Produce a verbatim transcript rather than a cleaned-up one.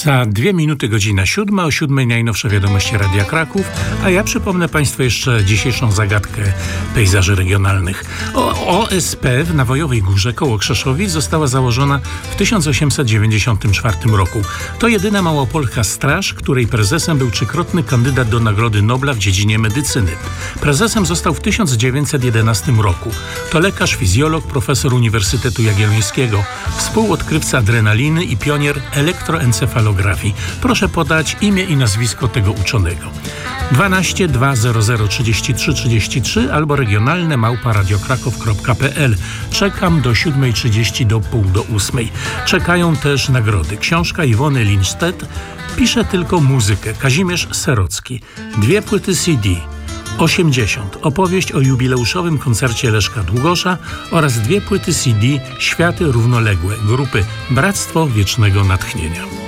Za dwie minuty godzina siódma, o siódmej najnowsze wiadomości Radia Kraków, a ja przypomnę Państwu jeszcze dzisiejszą zagadkę pejzaży regionalnych. O, O S P w Nawojowej Górze koło Krzeszowic została założona w tysiąc osiemset dziewięćdziesiątym czwartym roku. To jedyna małopolska straż, której prezesem był trzykrotny kandydat do Nagrody Nobla w dziedzinie medycyny. Prezesem został w tysiąc dziewięćset jedenastym roku. To lekarz, fizjolog, profesor Uniwersytetu Jagiellońskiego, współodkrywca adrenaliny i pionier elektroencefalografii. Proszę podać imię i nazwisko tego uczonego. dwanaście dwa zero zero trzydzieści trzy trzydzieści trzy albo regionalne małpa radiokraków kropka p l. Czekam do siódmej trzydzieści do pół do ósmej. Czekają też nagrody. Książka Iwony Lindstedt, Pisze tylko muzykę, Kazimierz Serocki. Dwie płyty C D. osiemdziesiąt. Opowieść o jubileuszowym koncercie Leszka Długosza oraz dwie płyty C D Światy równoległe grupy Bractwo Wiecznego Natchnienia.